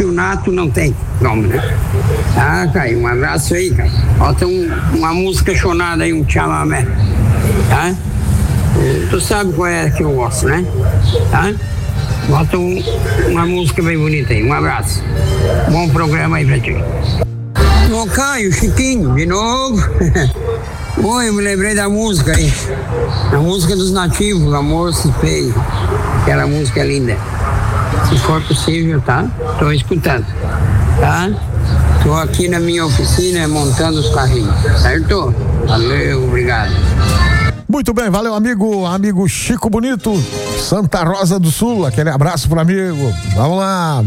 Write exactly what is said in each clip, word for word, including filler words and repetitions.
Fortunato não tem nome, né? Tá, Caio, um abraço aí, cara. Bota um, uma música chonada aí, um chamamé, tá? Tu sabe qual é que eu gosto, né? Tá? Bota um, uma música bem bonita aí, um abraço. Bom programa aí pra ti. Ô Caio, Chiquinho, de novo. Oi, eu me lembrei da música aí. A música dos nativos, Amor Se Feio. Aquela música linda. Se for possível, tá? Tô escutando, tá? Tô aqui na minha oficina montando os carrinhos, certo? Valeu, obrigado. Muito bem, valeu, amigo, amigo Chico Bonito, Santa Rosa do Sul, aquele abraço pro amigo. Vamos lá.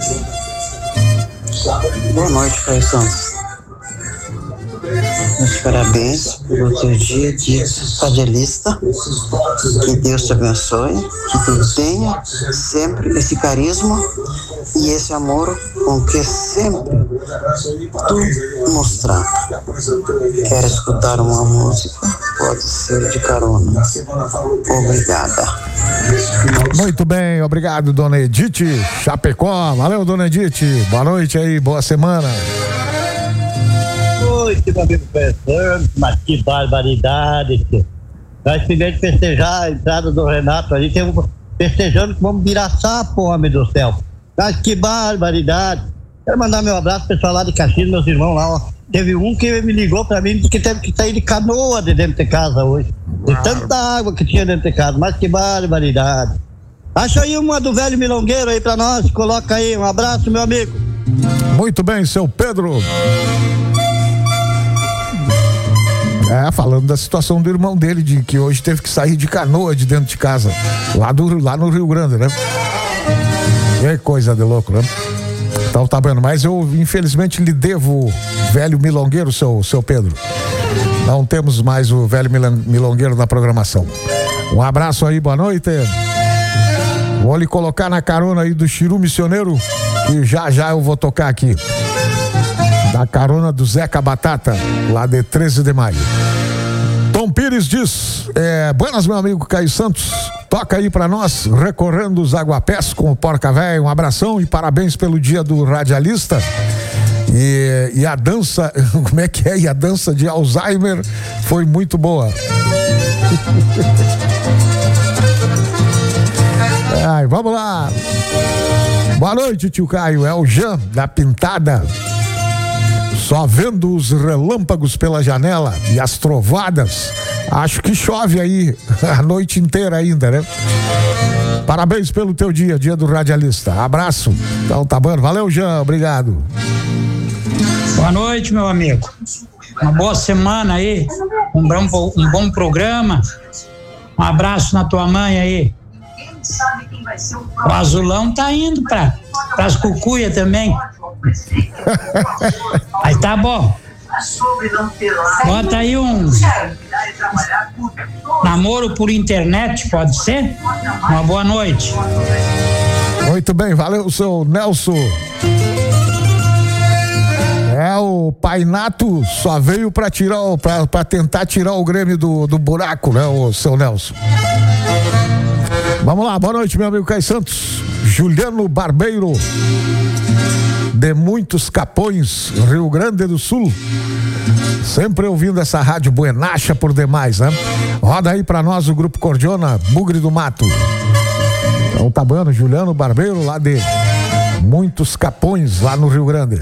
Boa noite, Caio Santos. Meus parabéns pelo teu dia de radialista. Que Deus te abençoe, que tu tenha sempre esse carisma e esse amor com que sempre tu mostrar. Quer escutar uma música? Pode ser de carona. Obrigada. Muito bem, obrigado, dona Edith Chapecó. Valeu, dona Edith. Boa noite aí, boa semana. Boa noite, meu amigo professor. Mas que barbaridade. Nós tivemos de festejar a entrada do Renato ali, temos festejando que vamos virar sapo, homem do céu. Mas que barbaridade. Quero mandar meu abraço pro pessoal lá de Caxias, meus irmãos lá, ó. Teve um que me ligou pra mim e disse que teve que sair de canoa de dentro de casa hoje. De tanta água que tinha dentro de casa, mas que barbaridade. Acha aí uma do velho milongueiro aí pra nós, coloca aí, um abraço, meu amigo. Muito bem, seu Pedro. É, falando da situação do irmão dele, de que hoje teve que sair de canoa de dentro de casa, lá, do, lá no Rio Grande, né? Que coisa de louco, né? Então tá vendo, mas eu infelizmente lhe devo velho milongueiro, seu, seu Pedro. Não temos mais o velho milongueiro na programação. Um abraço aí, boa noite. Vou lhe colocar na carona aí do Chiru Missioneiro, que já já eu vou tocar aqui. Da carona do Zeca Batata, lá de treze de maio. Tom Pires diz, é, buenas, meu amigo Caio Santos, toca aí pra nós, recorrendo os aguapés com o Porca Véia, um abração e parabéns pelo dia do radialista. E, e a dança, como é que é? E a dança de Alzheimer foi muito boa. Ai, vamos lá. Boa noite, tio Caio, é o Jean da Pintada. Só vendo os relâmpagos pela janela e as trovadas, acho que chove aí a noite inteira ainda, né? Parabéns pelo teu dia, dia do radialista. Abraço. Então tá bom, valeu, Jean, obrigado. Boa noite, meu amigo. Uma boa semana aí, um bom, um bom programa. Um abraço na tua mãe aí. O Azulão tá indo para as cucuias também. Aí tá bom. Bota aí um namoro por internet, pode ser? Uma boa noite. Muito bem, valeu, seu Nelson. É, o Pai Nato só veio para tirar, para para tentar tirar o Grêmio do, do buraco, né, o seu Nelson. Vamos lá, boa noite, meu amigo Caio Santos. Juliano Barbeiro, de Muitos Capões, Rio Grande do Sul. Sempre ouvindo essa rádio buenacha por demais, né? Roda aí pra nós o Grupo Cordiona, Bugre do Mato. Então tá bom, Juliano Barbeiro, lá de Muitos Capões, lá no Rio Grande.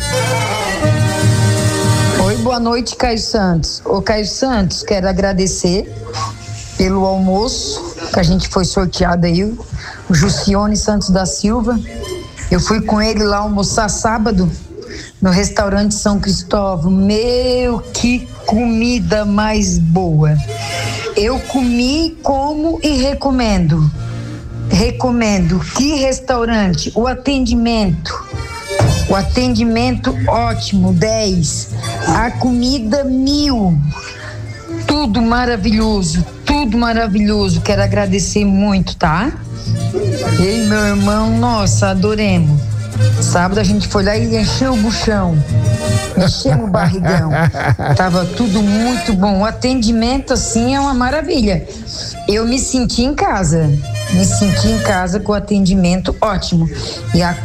Oi, boa noite, Caio Santos. Ô, Caio Santos, quero agradecer pelo almoço que a gente foi sorteado aí, o Jussione Santos da Silva. Eu fui com ele lá almoçar sábado no restaurante São Cristóvão. Meu, que comida mais boa. Eu comi, como e recomendo. Recomendo. Que restaurante, o atendimento. O atendimento ótimo, dez. A comida, mil. Tudo maravilhoso, tudo maravilhoso. Quero agradecer muito, tá? Ei, meu irmão, nossa, adoremos. Sábado a gente foi lá e encheu o buchão, enchemos o barrigão. Tava tudo muito bom. O atendimento, assim, é uma maravilha. Eu me senti em casa, me senti em casa com o atendimento ótimo. E a